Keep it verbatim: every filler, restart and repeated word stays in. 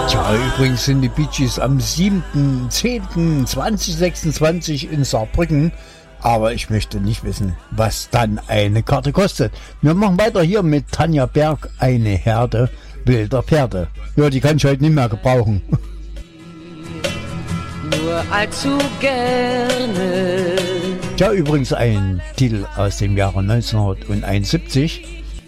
Ja, übrigens sind die Bee Gees am siebten zehnten zweitausendsechsundzwanzig in Saarbrücken. Aber ich möchte nicht wissen, was dann eine Karte kostet. Wir machen weiter hier mit Tanja Berg, eine Herde wilder Pferde. Ja, die kann ich heute nicht mehr gebrauchen. Nur allzu gerne. Ja, übrigens ein Titel aus dem Jahre neunzehnhunderteinundsiebzig.